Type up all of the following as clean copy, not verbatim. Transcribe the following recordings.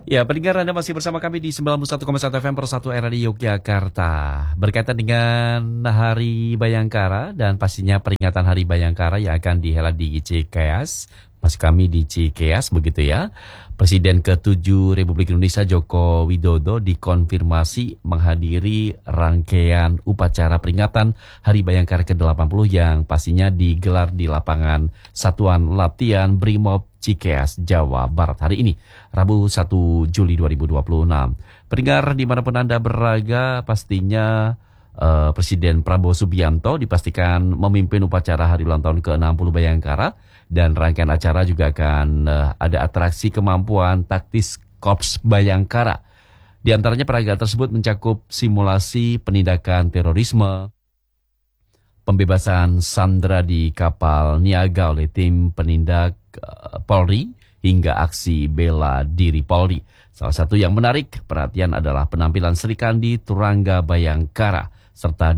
Ya, pendengar Anda masih bersama kami di 91,1 FM Persatu Era di Yogyakarta. Berkaitan dengan Hari Bayangkara dan pastinya peringatan Hari Bayangkara yang akan dihelat di Cikeas. Masih kami di Cikeas begitu ya. Presiden ke-7 Republik Indonesia Joko Widodo dikonfirmasi menghadiri rangkaian upacara peringatan Hari Bayangkara ke-80 yang pastinya digelar di lapangan Satuan Latihan Brimob Cikeas, Jawa Barat hari ini, Rabu 1 Juli 2026. Pendengar dimanapun Anda berada, pastinya Presiden Prabowo Subianto dipastikan memimpin upacara hari ulang tahun ke-60 Bayangkara dan rangkaian acara juga akan ada atraksi kemampuan taktis Korps Bayangkara. Di antaranya peragaan tersebut mencakup simulasi penindakan terorisme, pembebasan sandera di kapal niaga oleh tim penindak Polri, hingga aksi bela diri Polri. Salah satu yang menarik perhatian adalah penampilan Sri Kandi Turangga Bayangkara serta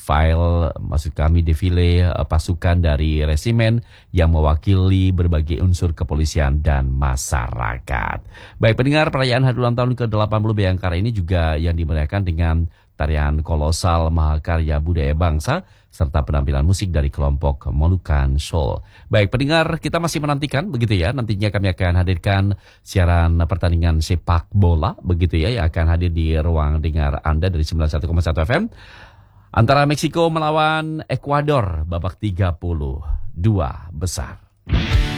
defile pasukan dari resimen yang mewakili berbagai unsur kepolisian dan masyarakat. Baik pendengar, perayaan hari ulang tahun ke-80 Bayangkara ini juga yang dimeriahkan dengan tarian kolosal Mahakarya Budaya Bangsa serta penampilan musik dari kelompok Moluccan Soul. Baik pendengar, kita masih menantikan begitu ya. Nantinya kami akan hadirkan siaran pertandingan sepak bola begitu ya yang akan hadir di ruang dengar Anda dari 91,1 FM. Antara Meksiko melawan Ekuador babak 32 besar.